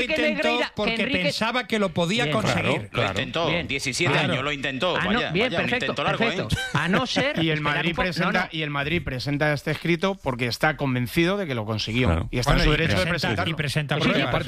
intentó porque pensaba que lo podía conseguir. Lo intentó, 17 años lo intentó. Vaya, un intento largo, ¿eh? A no ser... Y el Madrid presenta este escrito porque está convencido de que lo consiguió. Y está en su derecho de presentarlo. Y presenta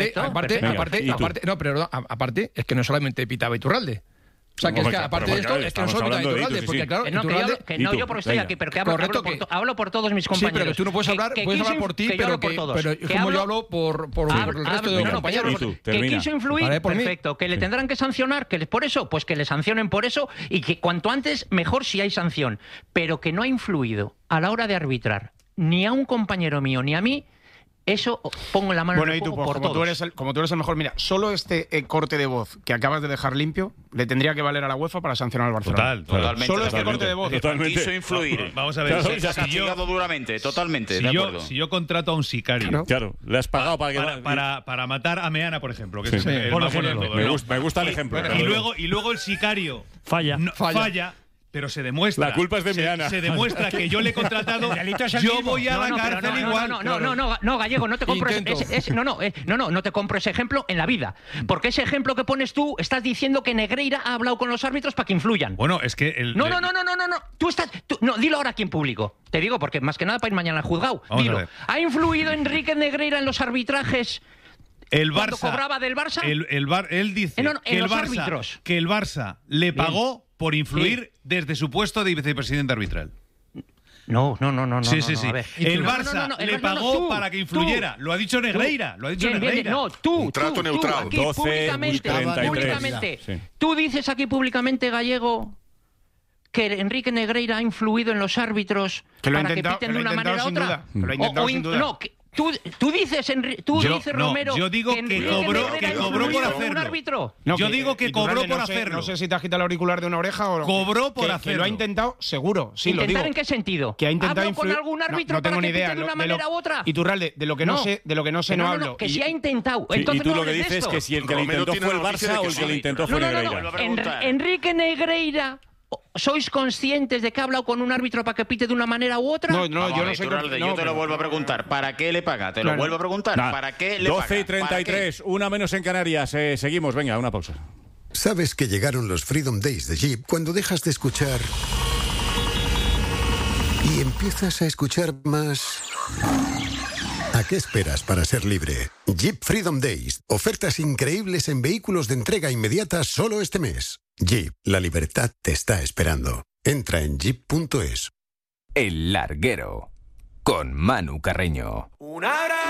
aparte, es que no solamente pitaba Iturralde. O sea, que es que aparte de esto, es que no solo pitaba Iturralde, porque claro, yo porque estoy aquí, pero que hablo por todos mis compañeros. Sí, pero tú no puedes hablar por ti, pero es como yo hablo por el resto de los compañeros. Que quiso influir, perfecto. Que le tendrán que sancionar, que por eso, pues que le sancionen por eso, y que cuanto antes, mejor si hay sanción. Pero que no ha influido a la hora de arbitrar ni a un compañero mío ni a mí. Eso pongo la mano en el fuego por todos. Como tú eres el mejor, mira, solo este corte de voz que acabas de dejar limpio le tendría que valer a la UEFA para sancionar al Barcelona. Totalmente. Solo este corte de voz. Quiso influir. Vamos a ver. Se ha castigado duramente, totalmente, de acuerdo. Si yo contrato a un sicario... Claro, le has pagado para matar a Meana, por ejemplo. Que me gusta el ejemplo. Y luego el sicario falla. Pero se demuestra. La culpa es de Meana. Se demuestra que yo le he contratado. Yo voy a la cárcel igual. No, Gallego, no te compro no te compro ese ejemplo en la vida. Porque ese ejemplo que pones tú, estás diciendo que Negreira ha hablado con los árbitros para que influyan. Bueno, es que No. Dilo ahora aquí en público. Te digo, porque más que nada para ir mañana al juzgado. Dilo. ¿Ha influido Enrique Negreira en los arbitrajes? El Cuando Barça cobraba del Barça. Él dice que el Barça le pagó por influir desde su puesto de vicepresidente arbitral. No. Sí. El Barça le pagó para que influyera. Lo ha dicho Negreira. Un trato neutral. Aquí públicamente. Tú dices aquí públicamente, Gallego, que Enrique Negreira ha influido en los árbitros para que piten de una manera u otra. Lo ha intentado sin duda. No, tú dices, Romero, yo digo que cobró por hacerlo. Yo digo que cobró por hacerlo. No sé si te agita el auricular de una oreja o... Cobró por hacerlo. Que lo ha intentado, seguro, sí, lo digo. ¿Intentar en qué sentido? Que ha intentado ¿Hablo con algún árbitro para que pite de una manera u otra? Iturralde, de lo que no sé no hablo. Que si ha intentado. Y tú lo que dices es que si el que lo intentó fue el Barça o el que lo intentó fue Negreira. Enrique Negreira... ¿Sois conscientes de que ha hablado con un árbitro para que pite de una manera u otra? No, yo no soy... Yo te lo vuelvo a preguntar. ¿Para qué le paga? Te lo vuelvo a preguntar. ¿Para qué le paga? 12:33, una menos en Canarias. Seguimos, venga, una pausa. ¿Sabes que llegaron los Freedom Days de Jeep cuando dejas de escuchar y empiezas a escuchar más? ¿A qué esperas para ser libre? Jeep Freedom Days. Ofertas increíbles en vehículos de entrega inmediata solo este mes. Jeep, la libertad te está esperando. Entra en jeep.es. El Larguero, con Manu Carreño.